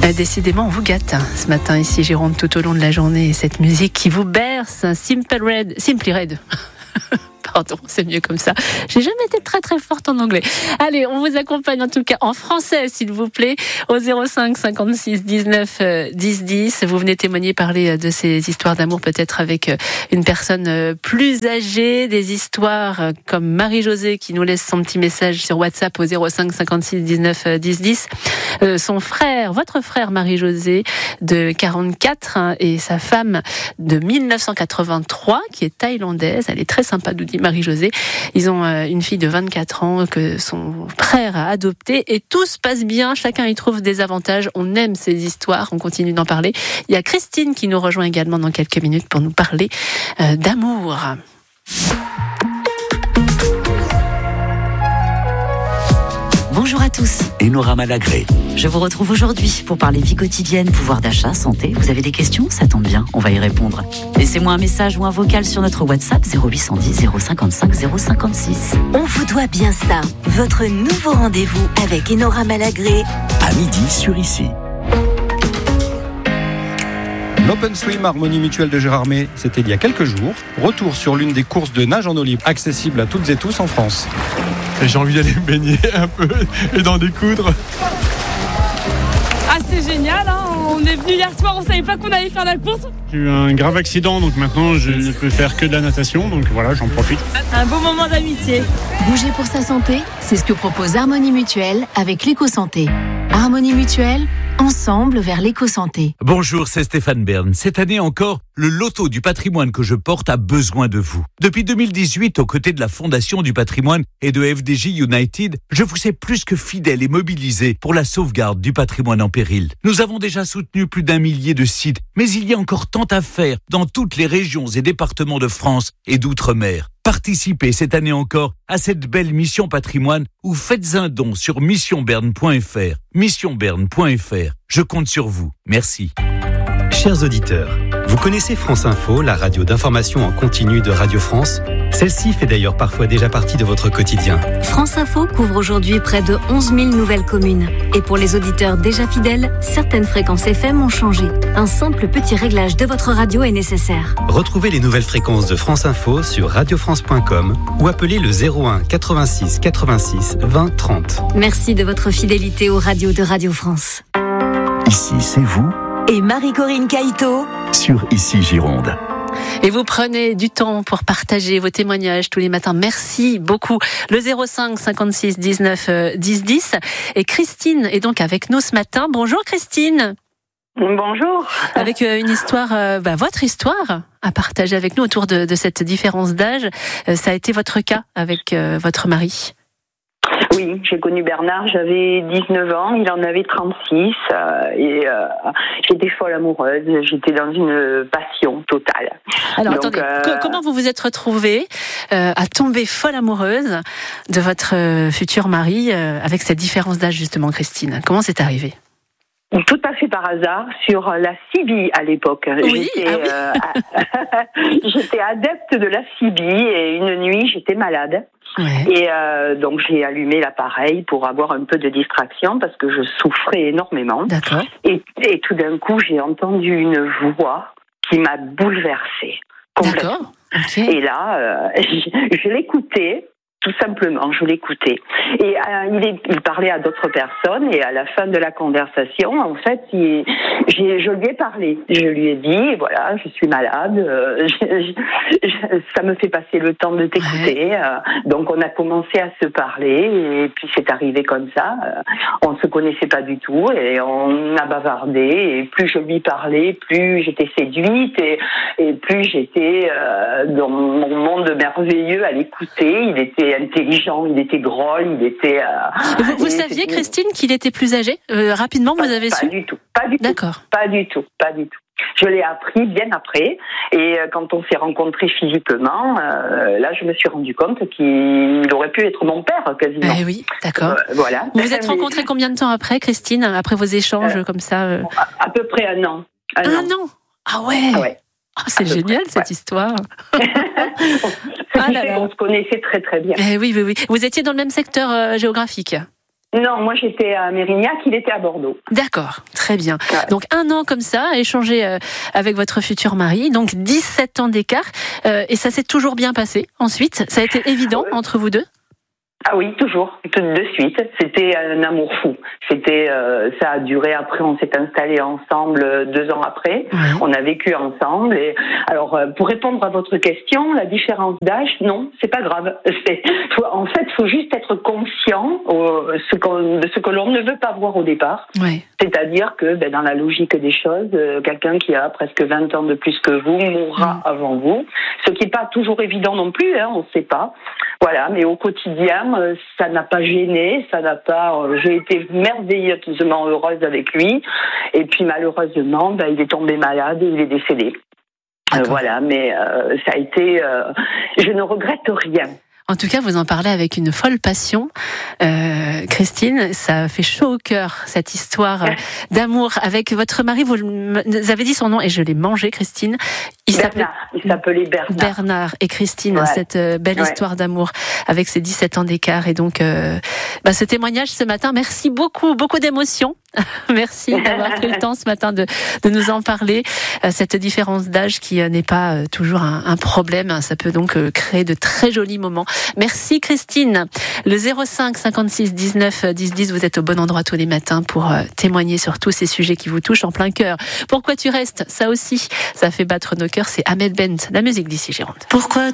Décidément, on vous gâte ce matin ici, Gironde, tout au long de la journée. Et cette musique qui vous berce, Simply Red. Pardon, c'est mieux comme ça. J'ai jamais été très très forte en anglais. Allez, on vous accompagne en tout cas en français, s'il vous plaît, au 05 56 19 10 10. Vous venez témoigner, parler de ces histoires d'amour, peut-être avec une personne plus âgée, des histoires comme Marie-Josée qui nous laisse son petit message sur WhatsApp au 05 56 19 10 10. Son frère, votre frère Marie-Josée de 44 et sa femme de 1983 qui est thaïlandaise. Elle est très sympa, nous dit Marie-Josée. Ils ont une fille de 24 ans que son frère a adoptée et tout se passe bien. Chacun y trouve des avantages. On aime ces histoires. On continue d'en parler. Il y a Christine qui nous rejoint également dans quelques minutes pour nous parler d'amour. Bonjour à tous. Enora Malagré. Je vous retrouve aujourd'hui pour parler vie quotidienne, pouvoir d'achat, santé. Vous avez des questions ? Ça tombe bien, on va y répondre. Laissez-moi un message ou un vocal sur notre WhatsApp 0810 055 056. On vous doit bien ça. Votre nouveau rendez-vous avec Enora Malagré. À midi sur Ici. L'Open Swim Harmonie Mutuelle de Gérardmer, c'était il y a quelques jours. Retour sur l'une des courses de nage en eau libre, accessible à toutes et tous en France. Et j'ai envie d'aller me baigner un peu et d'en découdre. Ah, c'est génial, hein. On est venu hier soir, on savait pas qu'on allait faire la course. J'ai eu un grave accident, donc maintenant je ne peux faire que de la natation, donc voilà, j'en profite. Un beau moment d'amitié. Bouger pour sa santé, c'est ce que propose Harmonie Mutuelle avec l'éco-santé. Harmonie Mutuelle, ensemble vers l'éco-santé. Bonjour, c'est Stéphane Bern. Cette année encore, le loto du patrimoine que je porte a besoin de vous. Depuis 2018, aux côtés de la Fondation du patrimoine et de FDJ United, je vous ai plus que fidèle et mobilisé pour la sauvegarde du patrimoine en péril. Nous avons déjà soutenu plus d'1 millier de sites, mais il y a encore tant à faire dans toutes les régions et départements de France et d'outre-mer. Participez cette année encore à cette belle mission patrimoine ou faites un don sur missionberne.fr. Missionberne.fr. Je compte sur vous. Merci. Chers auditeurs, vous connaissez France Info, la radio d'information en continu de Radio France ? Celle-ci fait d'ailleurs parfois déjà partie de votre quotidien. France Info couvre aujourd'hui près de 11 000 nouvelles communes. Et pour les auditeurs déjà fidèles, certaines fréquences FM ont changé. Un simple petit réglage de votre radio est nécessaire. Retrouvez les nouvelles fréquences de France Info sur radiofrance.com ou appelez le 01 86 86 20 30. Merci de votre fidélité aux radios de Radio France. Ici, c'est vous Et Marie-Corinne Caïto sur Ici Gironde. Et vous prenez du temps pour partager vos témoignages tous les matins. Merci beaucoup. Le 05 56 19 10 10. Et Christine est donc avec nous ce matin. Bonjour Christine. Bonjour. Avec une histoire, votre histoire à partager avec nous autour de cette différence d'âge. Ça a été votre cas avec votre mari. Oui, j'ai connu Bernard, j'avais 19 ans, il en avait 36 et j'étais folle amoureuse, j'étais dans une passion totale. Alors attendez, comment vous vous êtes retrouvée à tomber folle amoureuse de votre futur mari avec cette différence d'âge justement, Christine ? Comment c'est arrivé ? Tout à fait par hasard, sur la CB à l'époque. Oui, j'étais adepte de la CB et une nuit j'étais malade. Ouais. Et donc j'ai allumé l'appareil pour avoir un peu de distraction parce que je souffrais énormément. D'accord. Et tout d'un coup j'ai entendu une voix qui m'a bouleversée. D'accord. Okay. Et là je l'écoutais. Tout simplement, je l'écoutais. Et il parlait à d'autres personnes et à la fin de la conversation, en fait, je lui ai parlé. Je lui ai dit, voilà, je suis malade, ça me fait passer le temps de t'écouter. Ouais. Donc on a commencé à se parler et puis c'est arrivé comme ça. On ne se connaissait pas du tout et on a bavardé. Et plus je lui parlais, plus j'étais séduite et plus j'étais dans mon monde merveilleux à l'écouter. Il était intelligent, il était drôle, il était... Vous saviez, Christine, qu'il était plus âgé ? Rapidement, vous avez su ? Pas du tout. D'accord. Pas du tout. Je l'ai appris bien après. Et quand on s'est rencontrés physiquement, là, je me suis rendu compte qu'il aurait pu être mon père, quasiment. Eh oui, d'accord. Voilà. Vous vous êtes rencontrés combien de temps après, Christine ? Après vos échanges comme ça À peu près un an. Un an ? Ah ouais. Ah ouais. Oh, c'est génial cette histoire. On se connaissait très très bien. Oui. Vous étiez dans le même secteur géographique ? Non, moi j'étais à Mérignac, il était à Bordeaux. D'accord, très bien. Ouais. Donc 1 an comme ça, à échanger avec votre futur mari, donc 17 ans d'écart, et ça s'est toujours bien passé ensuite. Ça a été évident entre vous deux? Ah oui, toujours, tout de suite. C'était un amour fou. Ça a duré. Après, on s'est installés ensemble 2 ans après. Ouais. On a vécu ensemble. Et alors, pour répondre à votre question, la différence d'âge, non, c'est pas grave. En fait, faut juste être conscient de ce que l'on ne veut pas voir au départ. Ouais. C'est-à-dire que, dans la logique des choses, quelqu'un qui a presque 20 ans de plus que vous mourra avant vous. Ce qui n'est pas toujours évident non plus, on ne sait pas. Voilà, mais au quotidien, ça n'a pas gêné, j'ai été merveilleusement heureuse avec lui. Et puis malheureusement, il est tombé malade et il est décédé. Voilà, mais ça a été... je ne regrette rien. En tout cas, vous en parlez avec une folle passion, Christine. Ça fait chaud au cœur, cette histoire d'amour avec votre mari. Vous avez dit son nom et je l'ai mangé, Christine. Il s'appelait Bernard. Bernard et Christine, cette belle histoire d'amour avec ses 17 ans d'écart. Et donc, ce témoignage ce matin, merci beaucoup d'émotions. Merci d'avoir pris le temps ce matin de nous en parler. Cette différence d'âge qui n'est pas toujours un problème. Ça peut donc créer de très jolis moments. Merci Christine. Le 05 56 19 10 10, vous êtes au bon endroit tous les matins pour témoigner sur tous ces sujets qui vous touchent en plein cœur. Pourquoi tu restes? Ça aussi, ça fait battre nos cœurs. C'est Ahmed Bent, la musique d'ici Gironde. Pourquoi